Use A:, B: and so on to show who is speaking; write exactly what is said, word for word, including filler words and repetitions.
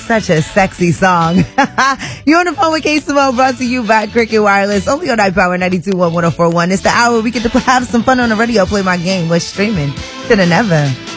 A: such a sexy song. You're on the phone with K Simone, brought to you by Cricket Wireless, only on iPower ninety-two point one, ten forty-one. It's the hour we get to have some fun on the radio, play my game. We're streaming to the never.